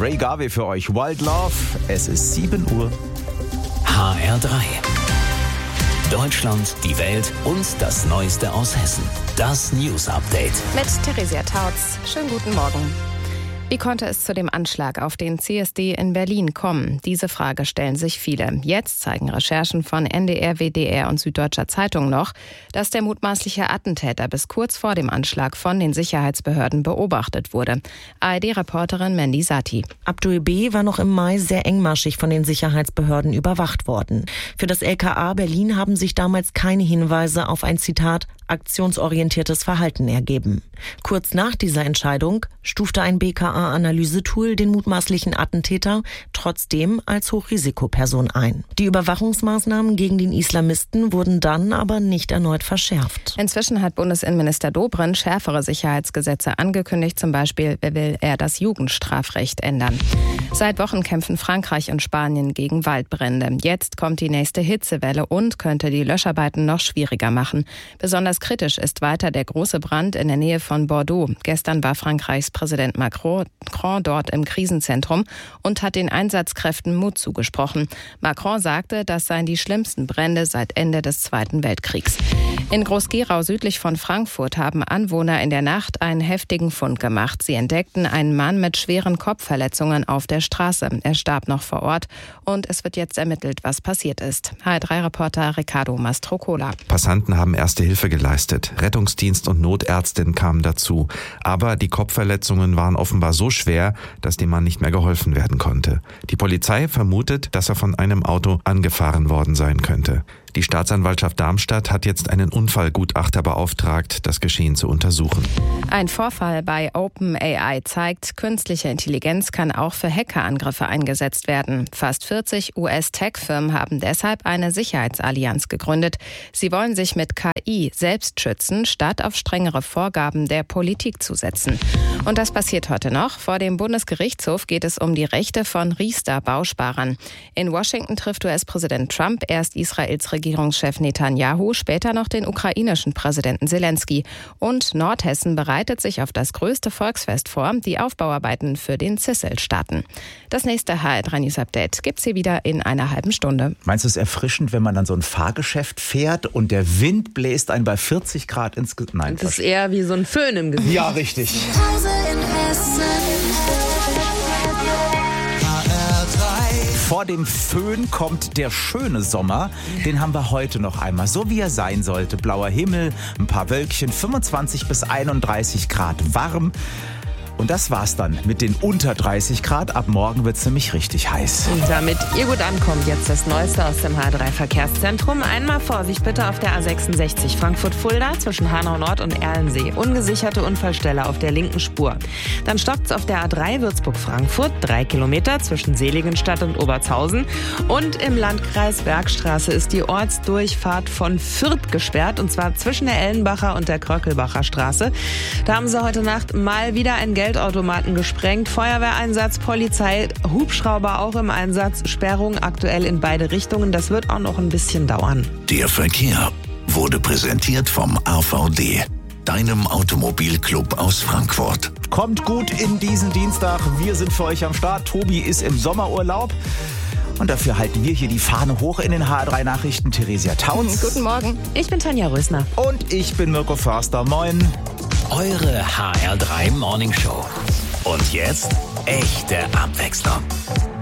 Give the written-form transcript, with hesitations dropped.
Ray Garvey für euch. Wild Love. Es ist 7 Uhr. HR3. Deutschland, die Welt und das Neueste aus Hessen. Das News Update. Mit Theresia Tautz. Schönen guten Morgen. Wie konnte es zu dem Anschlag auf den CSD in Berlin kommen? Diese Frage stellen sich viele. Jetzt zeigen Recherchen von NDR, WDR und Süddeutscher Zeitung noch, dass der mutmaßliche Attentäter bis kurz vor dem Anschlag von den Sicherheitsbehörden beobachtet wurde. ARD-Reporterin Mandy Sati. Abdul B. war noch im Mai sehr engmaschig von den Sicherheitsbehörden überwacht worden. Für das LKA Berlin haben sich damals keine Hinweise auf ein, Zitat, aktionsorientiertes Verhalten ergeben. Kurz nach dieser Entscheidung stufte ein BKA-Analysetool den mutmaßlichen Attentäter trotzdem als Hochrisikoperson ein. Die Überwachungsmaßnahmen gegen den Islamisten wurden dann aber nicht erneut verschärft. Inzwischen hat Bundesinnenminister Dobrindt schärfere Sicherheitsgesetze angekündigt. Zum Beispiel will er das Jugendstrafrecht ändern. Seit Wochen kämpfen Frankreich und Spanien gegen Waldbrände. Jetzt kommt die nächste Hitzewelle und könnte die Löscharbeiten noch schwieriger machen. Besonders kritisch ist weiter der große Brand in der Nähe von Bordeaux. Gestern war Frankreichs Präsident Macron dort im Krisenzentrum und hat den Einsatzkräften Mut zugesprochen. Macron sagte, das seien die schlimmsten Brände seit Ende des Zweiten Weltkriegs. In Groß-Gerau südlich von Frankfurt haben Anwohner in der Nacht einen heftigen Fund gemacht. Sie entdeckten einen Mann mit schweren Kopfverletzungen auf der Straße. Er starb noch vor Ort und es wird jetzt ermittelt, was passiert ist. HR3-Reporter Ricardo Mastrocola. Passanten haben erste Hilfe geleistet. Rettungsdienst und Notärztin kamen dazu. Aber die Kopfverletzungen waren offenbar so schwer, dass dem Mann nicht mehr geholfen werden konnte. Die Polizei vermutet, dass er von einem Auto angefahren worden sein könnte. Die Staatsanwaltschaft Darmstadt hat jetzt einen Unfallgutachter beauftragt, das Geschehen zu untersuchen. Ein Vorfall bei OpenAI zeigt, künstliche Intelligenz kann auch für Hackerangriffe eingesetzt werden. Fast 40 US-Tech-Firmen haben deshalb eine Sicherheitsallianz gegründet. Sie wollen sich mit KI selbst schützen, statt auf strengere Vorgaben der Politik zu setzen. Und das passiert heute noch. Vor dem Bundesgerichtshof geht es um die Rechte von Riester-Bausparern. In Washington trifft US-Präsident Trump erst Israels Regierungschef Netanyahu, später noch den ukrainischen Präsidenten Zelensky. Und Nordhessen bereitet sich auf das größte Volksfest vor. Die Aufbauarbeiten für den Zissel starten. Das nächste HR3 News Update gibt's hier wieder in einer halben Stunde. Meinst du es erfrischend, wenn man dann so ein Fahrgeschäft fährt und der Wind bläst einen bei 40 Grad ins Gesicht? Nein, das ist eher wie so ein Föhn im Gesicht. Ja, richtig. Vor dem Föhn kommt der schöne Sommer. Den haben wir heute noch einmal, so wie er sein sollte. Blauer Himmel, ein paar Wölkchen, 25 bis 31 Grad warm. Und das war's dann mit den unter 30 Grad. Ab morgen wird's nämlich richtig heiß. Und damit ihr gut ankommt, jetzt das Neueste aus dem H3-Verkehrszentrum. Einmal Vorsicht bitte auf der A66 Frankfurt-Fulda zwischen Hanau Nord und Erlensee. Ungesicherte Unfallstelle auf der linken Spur. Dann stockt's auf der A3 Würzburg-Frankfurt, 3 Kilometer zwischen Seligenstadt und Obertshausen. Und im Landkreis Bergstraße ist die Ortsdurchfahrt von Fürth gesperrt. Und zwar zwischen der Ellenbacher und der Kröckelbacher Straße. Da haben sie heute Nacht mal wieder ein Geldautomaten gesprengt. Feuerwehreinsatz, Polizei, Hubschrauber auch im Einsatz. Sperrung aktuell in beide Richtungen. Das wird auch noch ein bisschen dauern. Der Verkehr wurde präsentiert vom AVD, deinem Automobilclub aus Frankfurt. Kommt gut in diesen Dienstag. Wir sind für euch am Start. Tobi ist im Sommerurlaub. Und dafür halten wir hier die Fahne hoch in den HR3-Nachrichten. Theresia Tautz. Guten Morgen. Ich bin Tanja Rösner. Und ich bin Mirko Förster. Moin. Eure HR3 Morning Show. Und jetzt echte Abwechslung.